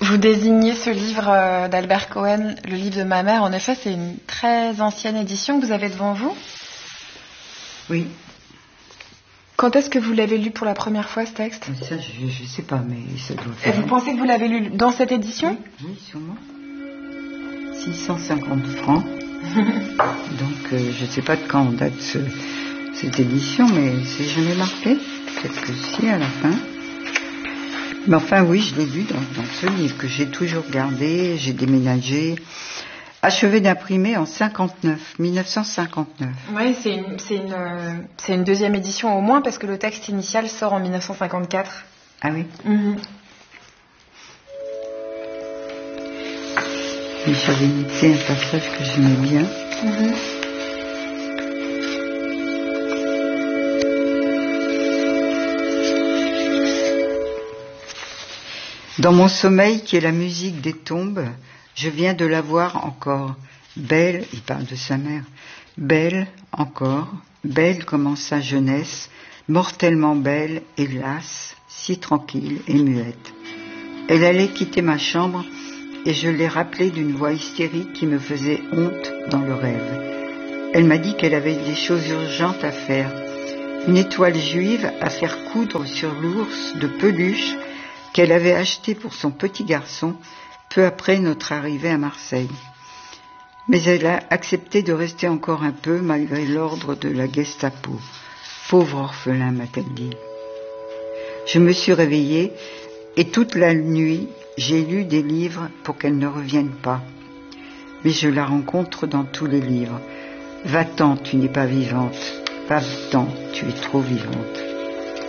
Vous désignez ce livre d'Albert Cohen, le livre de ma mère. En effet, c'est une très ancienne édition que vous avez devant vous. Oui. Quand est-ce que vous l'avez lu pour la première fois, ce texte? Ça, je ne sais pas, mais ça doit Et faire... vous pensez que vous l'avez lu dans cette édition? Oui, sûrement. 650 francs. Donc, je ne sais pas de quand on date cette édition, mais c'est jamais marqué. Peut-être que si, à la fin. Mais enfin, oui, je l'ai lu dans ce livre que j'ai toujours gardé. J'ai déménagé, achevé d'imprimer en 1959. Oui, c'est une deuxième édition au moins, parce que le texte initial sort en 1954. Ah oui. Et j'avais noté un passage que j'aimais bien. Dans mon sommeil, qui est la musique des tombes, je viens de la voir encore. Belle, il parle de sa mère, belle encore, belle comme en sa jeunesse, mortellement belle, hélas, si tranquille et muette. Elle allait quitter ma chambre et je l'ai rappelée d'une voix hystérique qui me faisait honte dans le rêve. Elle m'a dit qu'elle avait des choses urgentes à faire. Une étoile juive à faire coudre sur l'ours de peluche qu'elle avait acheté pour son petit garçon peu après notre arrivée à Marseille. Mais elle a accepté de rester encore un peu malgré l'ordre de la Gestapo. Pauvre orphelin, m'a-t-elle dit. Je me suis réveillée et toute la nuit, j'ai lu des livres pour qu'elle ne revienne pas. Mais je la rencontre dans tous les livres. Va-t'en, tu n'es pas vivante. Va-t'en, tu es trop vivante.